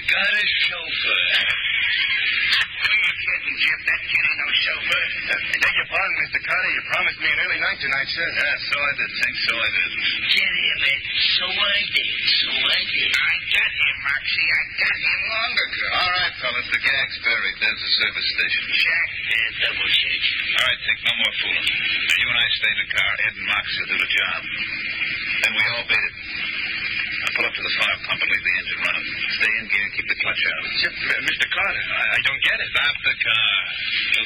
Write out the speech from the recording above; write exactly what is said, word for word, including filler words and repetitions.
got a chauffeur. Who you kidding, Jeff? That kid ain't no chauffeur. Uh, beg your pardon, Mister Carter. You promised me an early night tonight, sir. Yeah, so I did, Tink, so I did. Get him, Ed. So I did. So I did. I got him, Moxie. I got him long ago. All right, fellas, the gag's buried. There's the service station. Check and double check. All right, Tink, no more fooling. Now, you and I stay in the car. Ed and Moxie will do the job. Then we all beat it. I'll pull up to the fire pump and leave the engine running. Stay in gear and keep the clutch out. Except, uh, Mister Carter, I, I don't get it. Stop the car. We'll